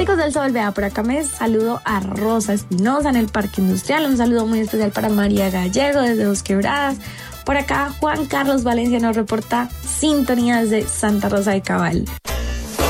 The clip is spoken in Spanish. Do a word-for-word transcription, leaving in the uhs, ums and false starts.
Amigos del Sol, vea, por acá me saludo a Rosa Espinosa en el Parque Industrial. Un saludo muy especial para María Gallego desde Dos Quebradas. Por acá Juan Carlos Valencia nos reporta sintonía desde Santa Rosa de Cabal.